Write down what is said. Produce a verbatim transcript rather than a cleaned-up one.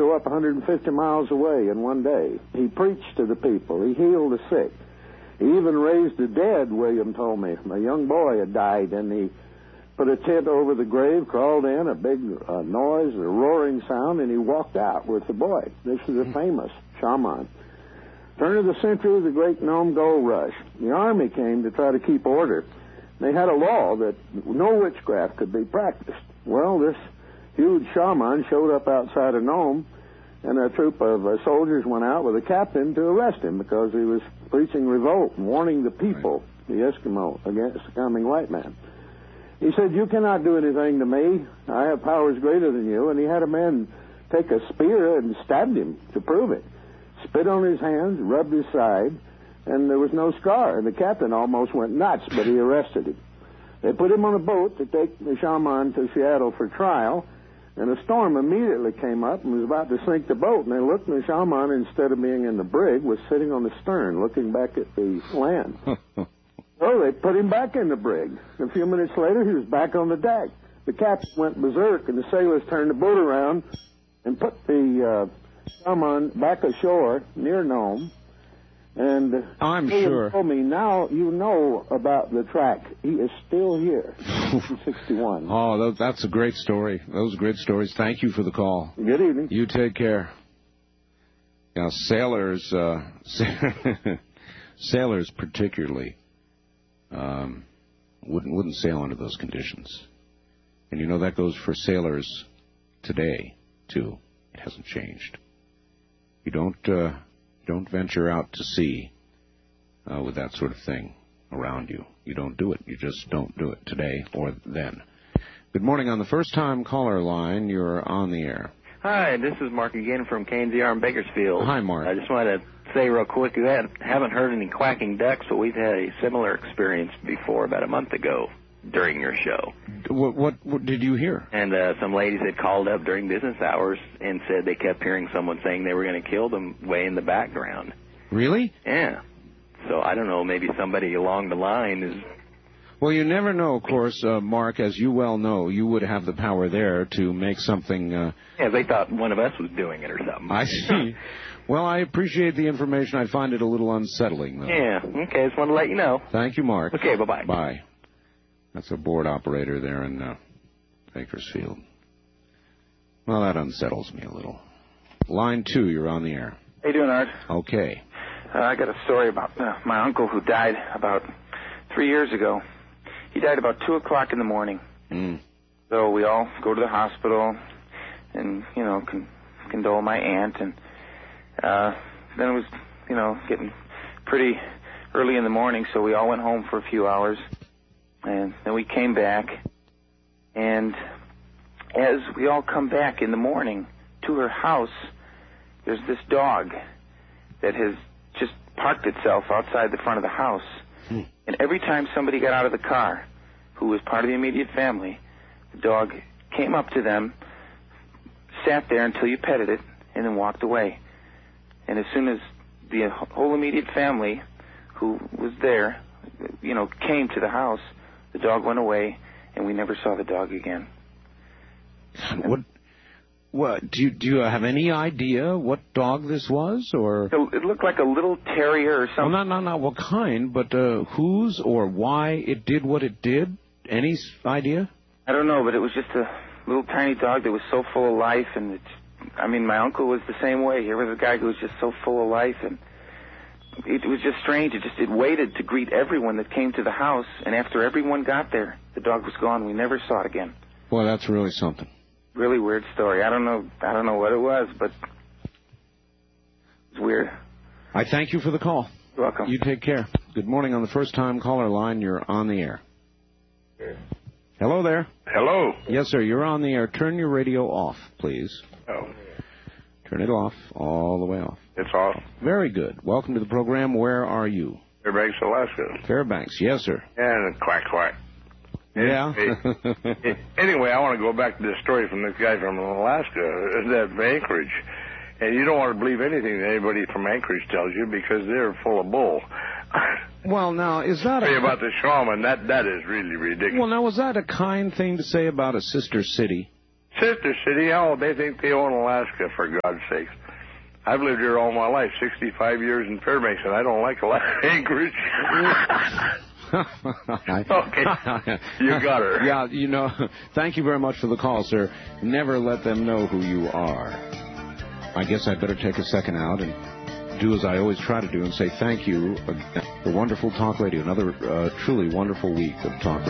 show up one hundred fifty miles away in one day. He preached to the people. He healed the sick. He even raised the dead, William told me. A young boy had died, and he put a tent over the grave, crawled in, a big uh, noise, a roaring sound, and he walked out with the boy. This is a famous shaman. Turn of the century, the Great Nome Gold Rush. The Army came to try to keep order. They had a law that no witchcraft could be practiced. Well, this huge shaman showed up outside of Nome, and a troop of uh, soldiers went out with a captain to arrest him because he was preaching revolt and warning the people, the Eskimo, against the coming white man. He said, "You cannot do anything to me. I have powers greater than you." And he had a man take a spear and stabbed him to prove it. Spit on his hands, rubbed his side, and there was no scar. And the captain almost went nuts, but he arrested him. They put him on a boat to take the shaman to Seattle for trial, and a storm immediately came up and was about to sink the boat. And they looked, and the shaman, instead of being in the brig, was sitting on the stern looking back at the land. So they put him back in the brig. A few minutes later, he was back on the deck. The captain went berserk, and the sailors turned the boat around and put the uh, shaman back ashore near Nome. And uh, I'm William sure. told me, now you know about the track. He is still here, nineteen sixty-one. Oh, that's a great story. Those are great stories. Thank you for the call. Good evening. You take care. Now, sailors, uh, sailors particularly, um, wouldn't wouldn't sail under those conditions. And you know that goes for sailors today too. It hasn't changed. You don't uh, don't venture out to sea uh, with that sort of thing around you. You don't do it. You just don't do it today or then. Good morning. On the first-time caller line, you're on the air. Hi, this is Mark again from K N Z R in Bakersfield. Hi, Mark. I just wanted to say real quick, we had, haven't heard any quacking ducks, but we've had a similar experience before about a month ago during your show. What, what, what did you hear? And uh, some ladies had called up during business hours and said they kept hearing someone saying they were going to kill them way in the background. Really? Yeah. So I don't know, maybe somebody along the line is... Well, you never know, of course, uh, Mark, as you well know, you would have the power there to make something... Uh... Yeah, they thought one of us was doing it or something. I see. Well, I appreciate the information. I find it a little unsettling, though. Yeah, okay, just wanted to let you know. Thank you, Mark. Okay, bye-bye. Bye. That's a board operator there in uh, Bakersfield. Well, that unsettles me a little. Line two, you're on the air. How you doing, Art? Okay. Uh, I got a story about uh, my uncle who died about three years ago. He died about two o'clock in the morning. Mm. So we all go to the hospital and, you know, con- condole my aunt. And uh, then it was, you know, getting pretty early in the morning, so we all went home for a few hours. And then we came back. And as we all come back in the morning to her house, there's this dog that has just parked itself outside the front of the house. Hmm. And every time somebody got out of the car who was part of the immediate family, the dog came up to them, sat there until you petted it, and then walked away. And as soon as the whole immediate family who was there, you know, came to the house, the dog went away, and we never saw the dog again. What? What? Do you, do you have any idea what dog this was, or? It looked like a little terrier or something. Well, not, not, not what kind, but uh, whose or why it did what it did? Any idea? I don't know, but it was just a little tiny dog that was so full of life, and it's, I mean, my uncle was the same way. Here was a guy who was just so full of life, and it was just strange. It just it waited to greet everyone that came to the house, and after everyone got there, the dog was gone. We never saw it again. Well, that's really something. Really weird story. I don't know. I don't know what it was, but it's weird. I thank you for the call. You're welcome. You take care. Good morning. On the first-time caller line, you're on the air. Hello there. Hello. Yes, sir. You're on the air. Turn your radio off, please. Oh. Turn it off, all the way off. It's off. Very good. Welcome to the program. Where are you? Fairbanks, Alaska. Fairbanks. Yes, sir. And quack, quack. Yeah. Anyway, I want to go back to this story from this guy from Alaska, that Anchorage. And you don't want to believe anything that anybody from Anchorage tells you because they're full of bull. Well, now, is that a... a... about the shaman, that, that is really ridiculous. Well, now, was that a kind thing to say about a sister city? Sister City, hell, they think they own Alaska, for God's sakes. I've lived here all my life, sixty-five years in Fairbanks, and I don't like Alaska. Anchorage. Okay, you got her. Yeah, you know, thank you very much for the call, sir. Never let them know who you are. I guess I'd better take a second out and do as I always try to do and say thank you for wonderful talk radio. Another uh, truly wonderful week of talk radio.